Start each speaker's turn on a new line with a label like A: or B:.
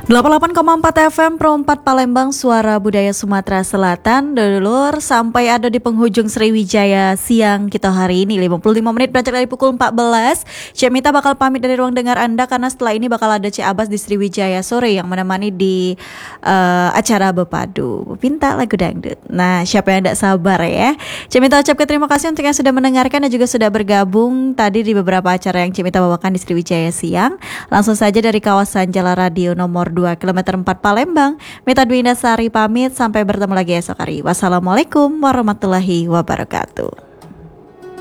A: 88,4 FM Pro 4 Palembang, suara budaya Sumatera Selatan. Dulur, sampai ada di penghujung Sriwijaya siang kita hari ini. 55 menit beranjak dari pukul 14. Cik Mita bakal pamit dari ruang dengar Anda karena setelah ini bakal ada Cik Abbas di Sriwijaya sore yang menemani di acara Bepadu Pinta lagu dangdut. Nah, siapa yang tidak sabar ya. Cik Mita ucapkan terima kasih untuk yang sudah mendengarkan dan juga sudah bergabung tadi di beberapa acara yang Cik Mita bawakan di Sriwijaya siang. Langsung saja dari kawasan Jalan Radio nomor 2 kilometer 4 Palembang, Mita Dwi Indasari pamit, sampai bertemu lagi esok hari. Wassalamualaikum warahmatullahi wabarakatuh.